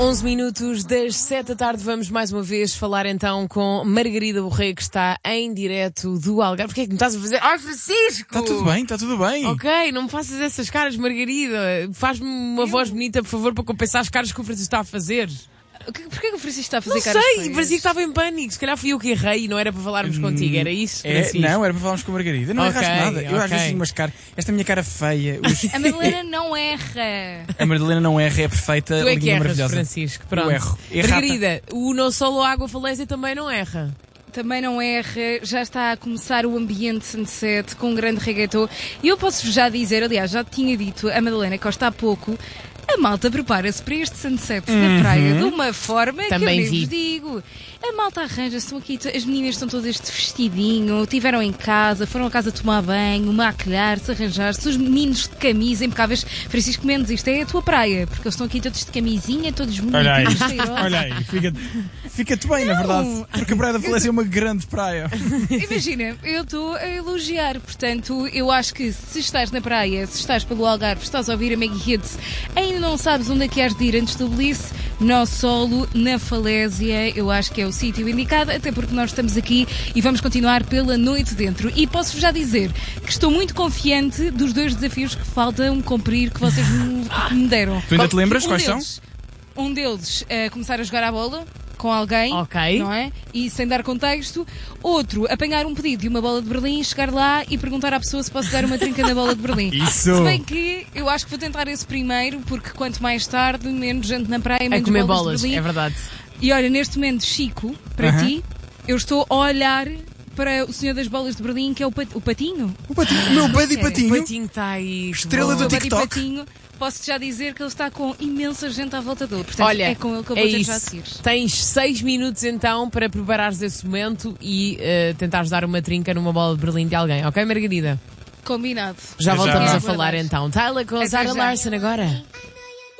11 minutos das 7 da tarde, vamos mais uma vez falar então com Margarida Borré, que está em direto do Algarve. Porquê é que me estás a fazer? Ai, Francisco! Está tudo bem, está tudo bem. Ok, não me faças essas caras, Margarida. Faz-me uma voz bonita, por favor, para compensar as caras que o Francisco está a fazer. Porquê que o Francisco está a fazer Não caras sei, feias? parecia que estava em pânico. Se calhar fui eu que errei e não era para falarmos contigo, era isso, Francisco? Não, era para falarmos com a Margarida. Não erraste nada. Eu às vezes tenho umas caras. Esta minha cara feia. A Madalena não erra. A Madalena não erra, é perfeita. Tu é que linda, erras, maravilhosa. Francisco. Pronto. Eu erro. Margarida, o Não Solo Água Falésia também não erra. Também não erra, já está a começar o ambiente sunset com um grande reggaeton. E eu posso-vos já dizer, aliás, já tinha dito a Madalena Costa há pouco, a malta prepara-se para este sunset na praia de uma forma Também que eu nem vi. vos digo. A malta arranja-se, estão aqui, as meninas estão todas de vestidinho, estiveram em casa, foram a casa tomar banho, maquilhar-se, arranjar-se, os meninos de camisa impecáveis. Francisco Mendes, isto é a tua praia, porque eles estão aqui todos de camisinha, todos Olha aí, bonitinhos, cheirosos. olha aí. Fica-te bem, na verdade. Porque a Praia da Falésia é uma grande praia. Imagina, eu estou a elogiar, portanto, eu acho que se estás na praia, se estás pelo Algarve, estás a ouvir a Maggie Hits, ainda não sabes onde é que has de ir antes do Bliss, Nó Solo, na Falésia, eu acho que é o sítio indicado, até porque nós estamos aqui e vamos continuar pela noite dentro. E posso-vos já dizer que estou muito confiante dos dois desafios que faltam cumprir, que vocês me deram. Tu ainda te lembras quais são? Um deles é começar a jogar à bola com alguém, Ok. não é? E sem dar contexto. Outro, apanhar um pedido de uma bola de Berlim, chegar lá e perguntar à pessoa se posso dar uma trinca na bola de Berlim. Isso! Se bem que eu acho que vou tentar esse primeiro, porque quanto mais tarde, menos gente na praia, A menos comer bolas bolas, de Berlim. é verdade. E olha, neste momento, Chico, para ti, eu estou a olhar para o senhor das bolas de Berlim, que é o Patinho. O Patinho, o meu Buddy O Patinho. Patinho está aí. Estrela do O Buddy TikTok. Patinho. Posso já dizer que ele está com imensa gente à volta dele. Portanto, Olha, é com ele que eu vou é ter já a isso. seguir. Tens 6 minutos então para preparares esse momento e tentares dar uma trinca numa bola de Berlim de alguém, ok, Margarida? Combinado. Já Até voltamos já. a falar então. Tyler com Até Zara já. Larson agora.